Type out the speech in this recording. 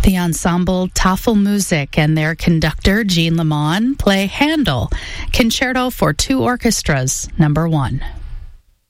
The ensemble Tafelmusik and their conductor, Jean Lemon, play Handel, Concerto for Two Orchestras, No. 1.